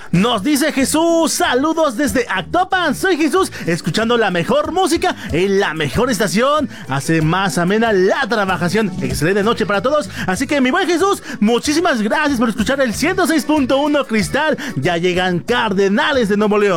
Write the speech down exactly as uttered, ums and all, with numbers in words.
Nos dice Jesús, saludos desde Actopan. Soy Jesús, escuchando la mejor música en la mejor estación. Hace más amena la trabajación. Excelente noche para todos. Así que mi buen Jesús, muchísimas gracias por escuchar el ciento seis punto uno Cristal. Ya llegan Cardenales de Nuevo León.